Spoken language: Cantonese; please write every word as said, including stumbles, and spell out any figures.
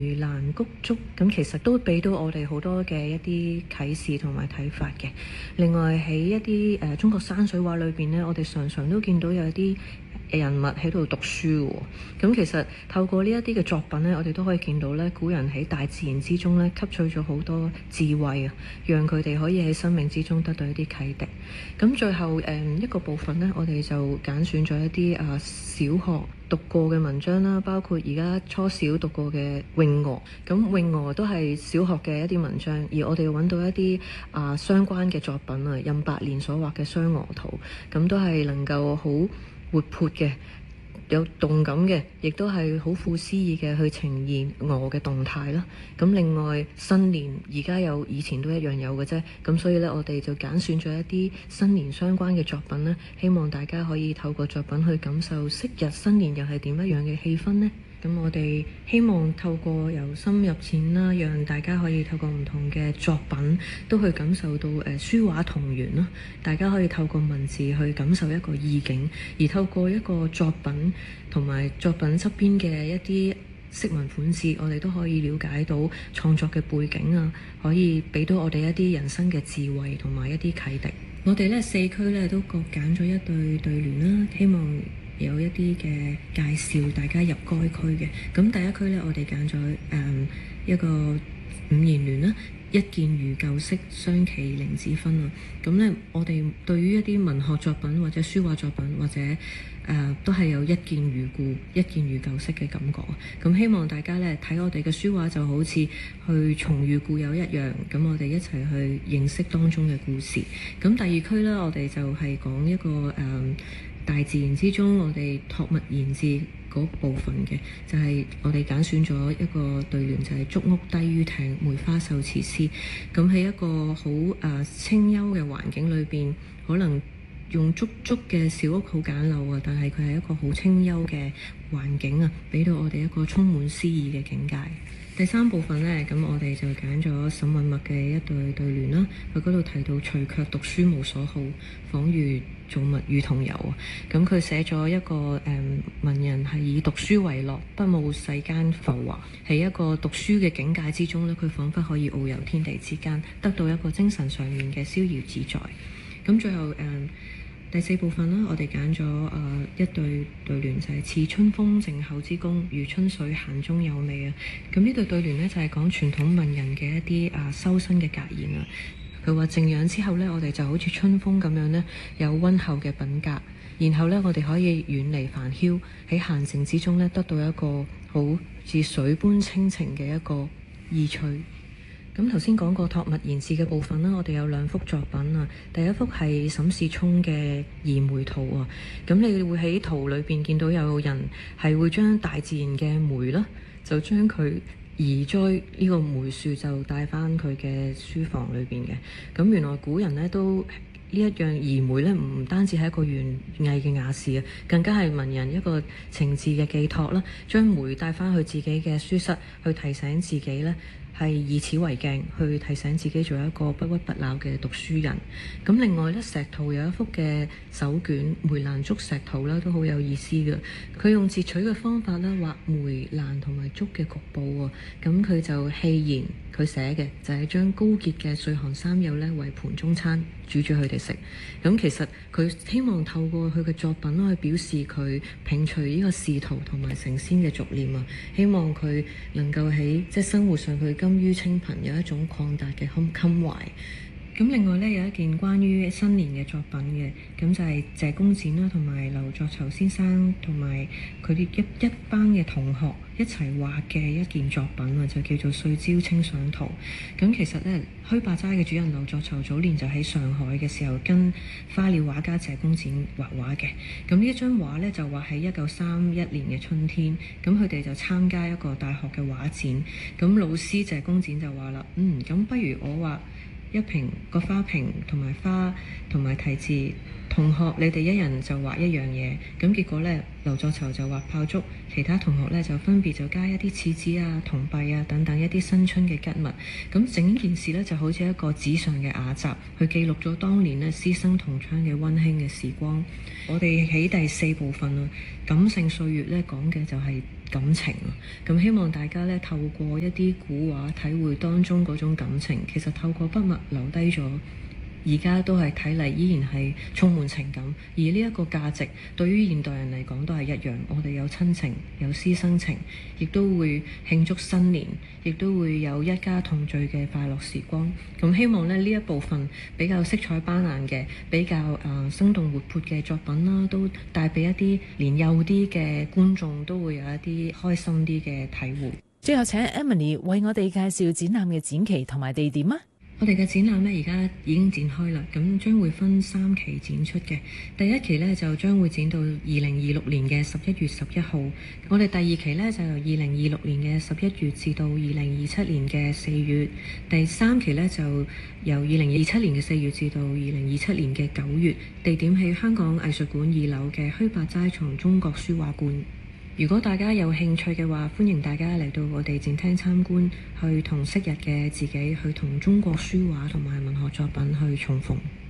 盂蘭菊竹咁其實都俾到我哋好多嘅一啲啟示同埋睇法嘅。另外喺一啲誒、呃、中國山水畫裏邊呢，我哋常常都見到有一啲人物喺度讀書喎。咁其實透過呢一啲嘅作品呢，我哋都可以見到呢古人喺大自然之中呢吸取咗好多智慧啊，讓佢哋可以喺生命之中得到一啲啟迪。咁最後誒、呃、一個部分呢，我哋就揀選咗一啲啊、呃、小學讀過嘅文章啦，包括而家初小讀過嘅《詠鵝》，咁《詠鵝》都係小學嘅一啲文章，而我哋揾到一啲啊相關嘅作品啊，任白蓮所畫嘅《雙鵝圖》，咁都係能夠好活潑嘅，有動感嘅，亦都係好富詩意嘅去呈現鵝嘅動態啦。咁另外新年而家有以前都一樣有嘅啫，咁所以呢，我哋就揀選咗一啲新年相關嘅作品呢，希望大家可以透過作品去感受昔日新年又係點樣樣嘅氣氛呢。咁我哋希望透過由深入淺啦，讓大家可以透過唔同嘅作品都去感受到誒書畫同源啦。大家可以透過文字去感受一個意境，而透過一個作品同埋作品側邊嘅一啲飾文款式，我哋都可以了解到創作嘅背景啊，可以俾到我哋一啲人生嘅智慧同埋一啲啟迪。我哋呢四區呢都各揀咗一對對聯啦，希望有一啲嘅介紹大家入該區嘅。咁第一區呢，我哋揀咗誒一個五言聯啦，一見如舊識，雙琪玲子分啊。咁呢，我哋對於一啲文學作品或者書畫作品或者誒、呃、都係有一見如故、一見如舊識嘅感覺。咁希望大家呢睇我哋嘅書畫就好似去重遇故友一樣，咁我哋一齊去認識當中嘅故事。咁第二區呢，我哋就係講一個誒、呃大自然之中，我哋託物言志嗰部分嘅，就係、是、我哋揀選咗一個對聯，就係、是、竹屋低於艇，梅花繡詞詩。咁喺一個好誒、呃、清幽嘅環境裏邊，可能用竹竹嘅小屋好簡陋啊，但係佢係一個好清幽嘅環境啊，俾到我哋一個充滿詩意嘅境界。第三部分呢，咁我哋就揀咗沈尹默嘅一對對聯啦。佢嗰度提到除卻讀書無所好，仿如造物與同遊啊。咁佢寫咗一個誒、嗯、文人係以讀書為樂，不慕世間浮華。喺一個讀書嘅境界之中呢，佢彷彿可以遨遊天地之間，得到一個精神上面嘅逍遙自在。咁最後誒、嗯第四部分啦，我哋揀咗誒一對對聯，就係、是、似春風靜厚之功，如春水閒中有味啊。咁呢對對聯呢，就係、是、講傳統文人嘅一啲啊修身嘅格言啊。佢話靜養之後呢，我哋就好似春風咁樣呢，有溫厚嘅品格，然後呢，我哋可以遠離煩囂，喺閒靜之中呢，得到一個好似水般清澄嘅一個意趣。咁頭先講過託物言志嘅部分啦，我哋有兩幅作品啊。第一幅係沈氏聰嘅《移梅圖》啊。咁你會喺圖裏邊見到有人係會將大自然嘅梅啦，就將佢移栽呢個梅樹，就帶翻佢嘅書房裏邊嘅。咁原來古人呢都呢一樣移梅呢，唔單止係一個園藝嘅雅事啊，更加係文人一個情志嘅寄託啦。將梅帶翻去自己嘅書室，去提醒自己呢，係以此為鏡，去提醒自己做一個不屈不撓嘅讀書人。咁另外咧，石圖有一幅嘅手卷梅蘭竹石圖啦，都好有意思嘅。佢用截取嘅方法咧，畫梅蘭同埋竹嘅局部喎。咁佢就戲言，佢寫嘅就係將高潔嘅歲寒三幼咧為盤中餐，煮住佢哋食。咁其實佢希望透過佢嘅作品去表示佢摒除呢個仕途同埋成仙嘅俗念啊，希望佢能夠喺即係生活上佢甘於清貧，有一種曠達嘅襟襟懷。咁另外呢，有一件關於新年嘅作品嘅，咁就係謝公展啦，同埋劉作籌先生同埋佢哋一一班嘅同學一齊畫嘅一件作品啊，就叫做《歲朝清賞圖》。咁其實呢，虛白齋嘅主人劉作籌早年就喺上海嘅時候跟花鳥畫家謝公展畫畫嘅。咁呢一張畫呢，就畫喺一九三一年嘅春天，咁佢哋就參加一個大學嘅畫展。咁老師謝公展就話啦，嗯，咁不如我畫一瓶個花瓶同埋花同埋題字，同學你哋一人就畫一樣嘢。咁結果呢，劉作籌就畫炮竹，其他同學呢就分別就加一啲柿子啊、銅幣啊等等一啲新春嘅吉物。咁整件事呢就好似一個紙上嘅雅集，去記錄咗當年呢師生同窗嘅溫馨嘅時光。我哋喺第四部分啊，感性歲月呢講嘅就係感情。咁希望大家咧透過一啲古畫體會當中嗰種感情，其實透過筆墨留低咗。而家都係睇嚟依然係充滿情感，而呢一個價值對於現代人嚟講都係一樣。我哋有親情，有師生情，亦都會慶祝新年，亦都會有一家同聚嘅快樂時光。咁希望咧呢一部分比較色彩斑斕嘅、比較誒、呃、生動活潑嘅作品啦，都帶俾一啲年幼啲嘅觀眾都會有一啲開心啲嘅體會。 最後請 Emily 為我哋介紹展覽嘅展期同埋地點啊！ 我哋嘅展覽呢，而家已經展開啦，咁將會分三期展出嘅。第一期呢，就將會展到二零二六年嘅十一月十一號，我哋第二期呢，就由二零二六年嘅十一月至到二零二七年嘅四月，第三期呢，就由二零二七年嘅四月至到二零二七年嘅九月，地點喺香港藝術館二樓嘅虛白齋藏中國書畫館。如果大家有興趣嘅話，歡迎大家嚟到我哋展廳參觀，去同昔日嘅自己去同中國書畫同埋文學作品去重逢。